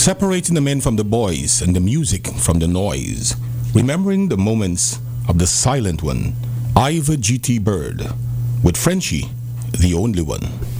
separating the men from the boys and the music from the noise, remembering the moments of the silent one, Ivor G.T. Bird, with Frenchie, the only one.